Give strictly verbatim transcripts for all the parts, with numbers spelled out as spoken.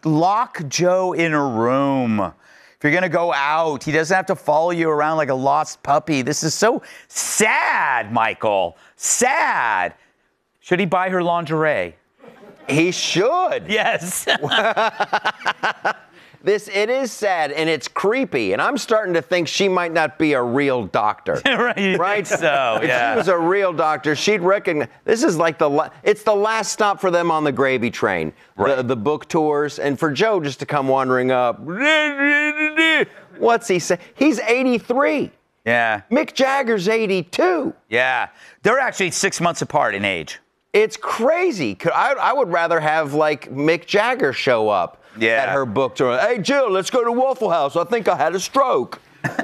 lock Joe in a room. If you're going to go out, he doesn't have to follow you around like a lost puppy. This is so sad, Michael. Sad. Should he buy her lingerie? He should. Yes. This, it is sad, and it's creepy, and I'm starting to think she might not be a real doctor. right, right? So, if yeah. she was a real doctor, she'd recognize, this is like the, la- it's the last stop for them on the gravy train, right. the, the book tours, and for Joe just to come wandering up, what's he say? He's eighty-three. Yeah. Mick Jagger's eighty-two. Yeah. They're actually six months apart in age. It's crazy. I, I would rather have, like, Mick Jagger show up. Yeah. At her book tour. Hey, Jill, let's go to Waffle House. I think I had a stroke.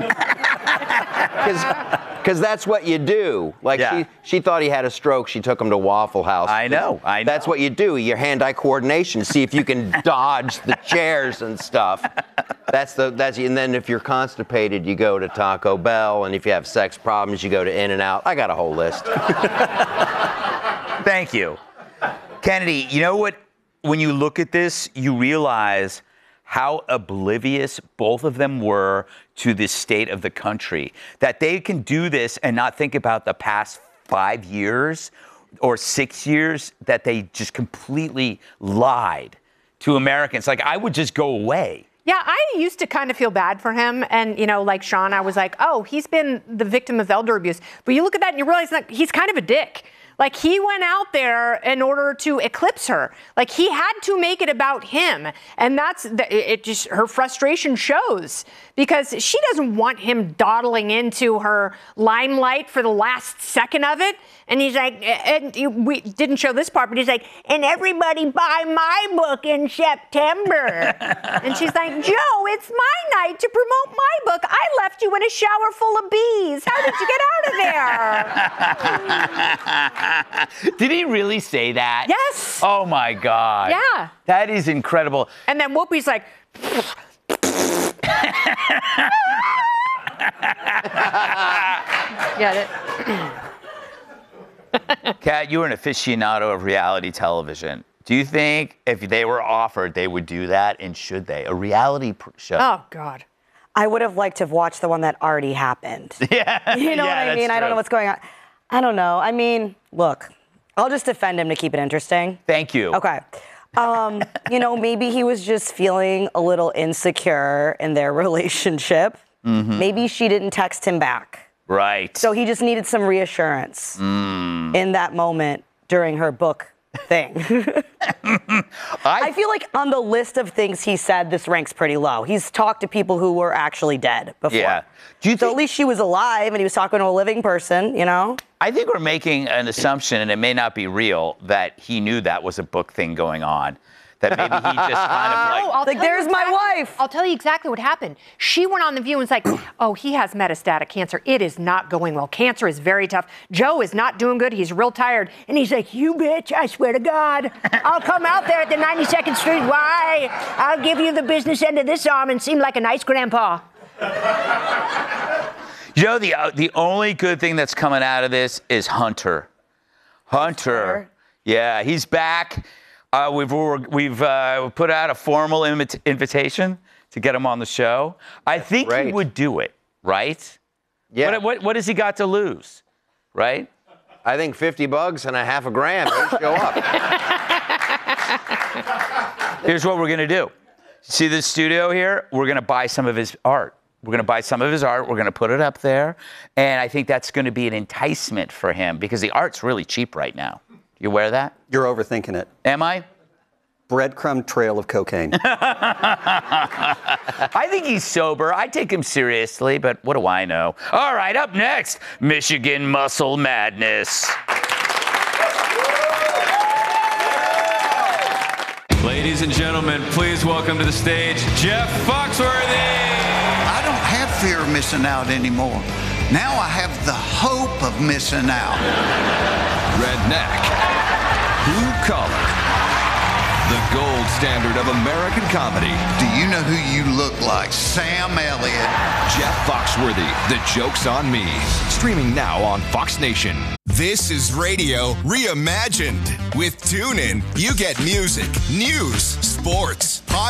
Because that's what you do. Like, yeah. she, she thought he had a stroke. She took him to Waffle House. I know, I know. That's what you do. Your hand-eye coordination. See if you can dodge the chairs and stuff. That's the, that's, and then if you're constipated, you go to Taco Bell. And if you have sex problems, you go to In-N-Out. I got a whole list. Thank you. Kennedy, you know what? When you look at this, you realize how oblivious both of them were to the state of the country. That they can do this and not think about the past five years or six years that they just completely lied to Americans. Like, I would just go away. Yeah, I used to kind of feel bad for him. And, you know, like Sean, I was like, oh, he's been the victim of elder abuse. But you look at that and you realize that he's kind of a dick. Like, he went out there in order to eclipse her. Like, he had to make it about him. And that's, the, it just, her frustration shows. Because she doesn't want him dawdling into her limelight for the last second of it. And he's like, and we didn't show this part, but he's like, and everybody buy my book in September. And she's like, Joe, it's my night to promote my book. I left you in a shower full of bees. How did you get out of there? Did he really say that? Yes. Oh, my God. Yeah. That is incredible. And then Whoopi's like... Get it? Kat, you're an aficionado of reality television. Do you think if they were offered, they would do that? And should they? A reality pr- show? Oh, God. I would have liked to have watched the one that already happened. Yeah. You know yeah, what I mean? true. I don't know what's going on. I don't know. I mean, look, I'll just defend him to keep it interesting. Thank you. Okay. Um, you know, maybe he was just feeling a little insecure in their relationship. Mm-hmm. Maybe she didn't text him back. Right. So he just needed some reassurance mm. in that moment during her book thing. I, I feel like on the list of things he said, this ranks pretty low. He's talked to people who were actually dead before. Yeah. Do you so think, at least she was alive and he was talking to a living person, you know? I think we're making an assumption, and it may not be real, that he knew that was a book thing going on. That maybe he just kind of like... Oh, I'll like, there's my exactly, wife. I'll tell you exactly what happened. She went on The View and was like, oh, he has metastatic cancer. It is not going well. Cancer is very tough. Joe is not doing good. He's real tired. And he's like, you bitch, I swear to God, I'll come out there at the ninety-second Street Y. I'll give you the business end of this arm and seem like a nice grandpa. You know, the uh, the only good thing that's coming out of this is Hunter. Hunter. Yeah, he's back. Uh, we've we've uh, put out a formal invit- invitation to get him on the show. I think Great. he would do it, right? Yeah. What, what, what has he got to lose, right? I think fifty bucks and a half a grand. He'll show up. Here's what we're going to do. See this studio here? We're going to buy some of his art. We're going to buy some of his art. We're going to put it up there. And I think that's going to be an enticement for him because the art's really cheap right now. You aware of that? You're overthinking it. Am I? Breadcrumb trail of cocaine. I think he's sober. I take him seriously, but what do I know? All right, up next, Michigan Muscle Madness. Ladies and gentlemen, please welcome to the stage, Jeff Foxworthy. I don't have fear of missing out anymore. Now I have the hope of missing out. Redneck. Blue collar. The gold standard of American comedy. Do you know who you look like? Sam Elliott. Jeff Foxworthy, The Joke's on Me. Streaming now on Fox Nation. This is radio reimagined. With TuneIn, you get music, news, sports,